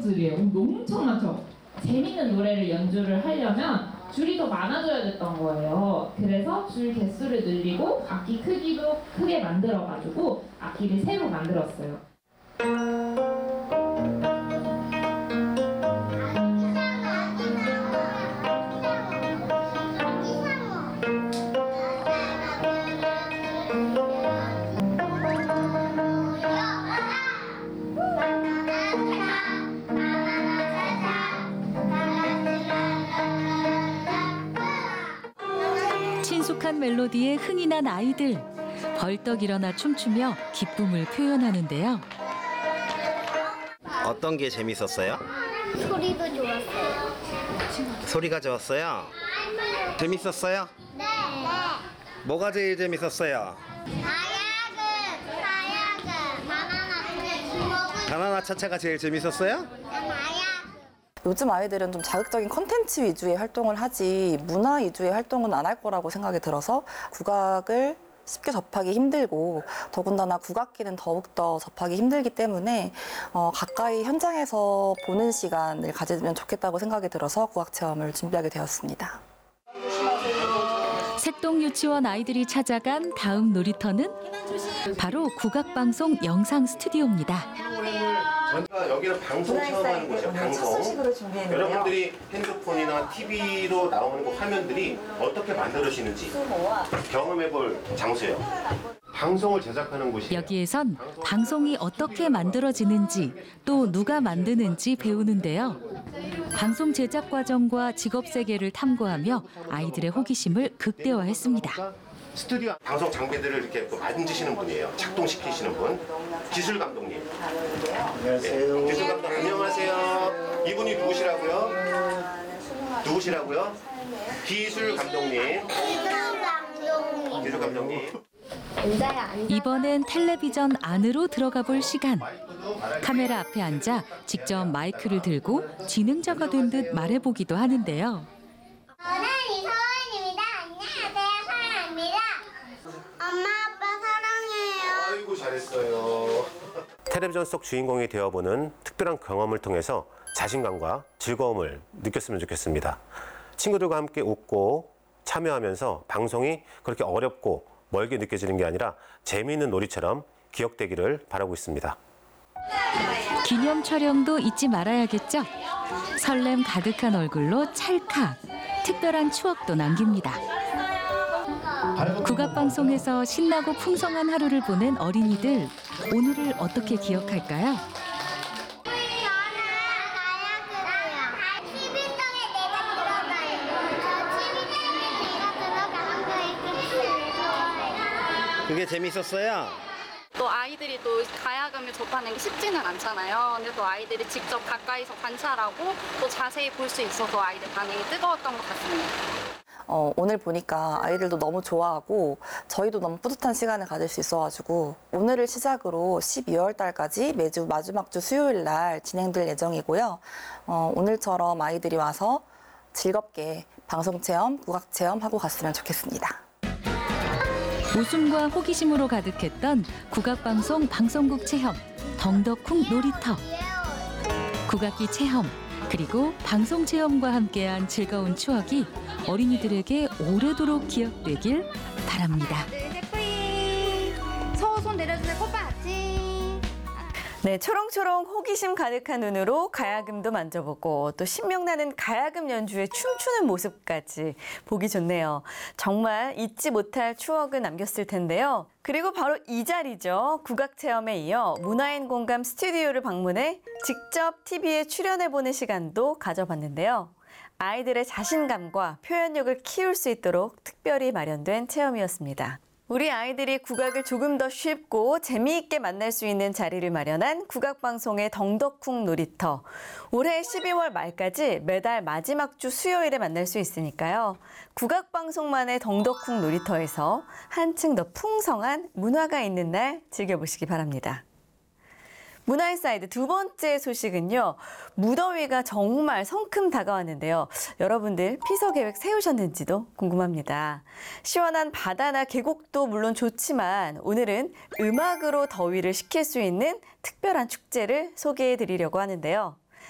줄이에요. 엄청 많죠? 재밌는 노래를 연주를 하려면 줄이 더 많아져야 됐던 거예요. 그래서 줄 개수를 늘리고 악기 크기도 크게 만들어가지고 악기를 새로 만들었어요. 친숙한 멜로디에 흥이 난 아이들. 벌떡 일어나 춤추며 기쁨을 표현하는데요. 어떤 게 재밌었어요? 소리도 좋았어요. 소리가 좋았어요? 재밌었어요? 네. 뭐가 제일 재밌었어요? 바나나 차차가 제일 재밌었어요? 요즘 아이들은 좀 자극적인 컨텐츠 위주의 활동을 하지 문화 위주의 활동은 안 할 거라고 생각이 들어서 국악을 쉽게 접하기 힘들고 더군다나 국악기는 더욱더 접하기 힘들기 때문에 가까이 현장에서 보는 시간을 가지면 좋겠다고 생각이 들어서 국악 체험을 준비하게 되었습니다. 색동 유치원 아이들이 찾아간 다음 놀이터는 바로 국악방송 영상 스튜디오입니다. 여기는 방송 체험하는 곳이에요. 방송. 여러분들이 핸드폰이나 TV로 나오는 그 화면들이 어떻게 만들어지는지 경험해볼 장소예요. 방송을 제작하는 곳이에요. 여기에선 방송이 어떻게 만들어지는지 또 누가 만드는지 배우는데요. 방송 제작 과정과 직업 세계를 탐구하며 아이들의 호기심을 극대화했습니다. 스튜디오 방송 장비들을 이렇게 만지시는 분이에요. 작동시키시는 분. 기술 감독님. 안녕하세요. 네, 기술 감독 안녕하세요. 이분이 누구시라고요? 누구시라고요? 기술 감독님. 기술 감독님. 이번엔 텔레비전 안으로 들어가 볼 시간. 카메라 앞에 앉아 직접 마이크를 들고 진행자가 된 듯 말해보기도 하는데요. 저는 이서원입니다. 안녕하세요. 사랑합니다. 엄마 아빠 사랑해요. 아이고 잘했어요. 텔레비전 속 주인공이 되어보는 특별한 경험을 통해서 자신감과 즐거움을 느꼈으면 좋겠습니다. 친구들과 함께 웃고 참여하면서 방송이 그렇게 어렵고 멀게 느껴지는 게 아니라 재미있는 놀이처럼 기억되기를 바라고 있습니다. 기념 촬영도 잊지 말아야겠죠? 설렘 가득한 얼굴로 찰칵, 특별한 추억도 남깁니다. 국악방송에서 신나고 풍성한 하루를 보낸 어린이들, 오늘을 어떻게 기억할까요? 그게 재밌었어요? 또 아이들이 또 가야금을 접하는 게 쉽지는 않잖아요. 근데 또 아이들이 직접 가까이서 관찰하고 또 자세히 볼 수 있어서 아이들 반응이 뜨거웠던 것 같습니다. 오늘 보니까 아이들도 너무 좋아하고 저희도 너무 뿌듯한 시간을 가질 수 있어가지고 오늘을 시작으로 12월 달까지 매주 마지막 주 수요일 날 진행될 예정이고요. 오늘처럼 아이들이 와서 즐겁게 방송체험, 국악체험 하고 갔으면 좋겠습니다. 웃음과 호기심으로 가득했던 국악방송 방송국 체험, 덩덕쿵 놀이터. 국악기 체험, 그리고 방송 체험과 함께한 즐거운 추억이 어린이들에게 오래도록 기억되길 바랍니다. 서손 내려주세요. 콧받침. 네, 초롱초롱 호기심 가득한 눈으로 가야금도 만져보고 또 신명나는 가야금 연주에 춤추는 모습까지 보기 좋네요. 정말 잊지 못할 추억을 남겼을 텐데요. 그리고 바로 이 자리죠. 국악체험에 이어 문화인 공감 스튜디오를 방문해 직접 TV에 출연해보는 시간도 가져봤는데요. 아이들의 자신감과 표현력을 키울 수 있도록 특별히 마련된 체험이었습니다. 우리 아이들이 국악을 조금 더 쉽고 재미있게 만날 수 있는 자리를 마련한 국악방송의 덩덕쿵 놀이터. 올해 12월 말까지 매달 마지막 주 수요일에 만날 수 있으니까요. 국악방송만의 덩덕쿵 놀이터에서 한층 더 풍성한 문화가 있는 날 즐겨보시기 바랍니다. 문화인사이드 두 번째 소식은요. 무더위가 정말 성큼 다가왔는데요. 여러분들 피서 계획 세우셨는지도 궁금합니다. 시원한 바다나 계곡도 물론 좋지만 오늘은 음악으로 더위를 식힐 수 있는 특별한 축제를 소개해 드리려고 하는데요.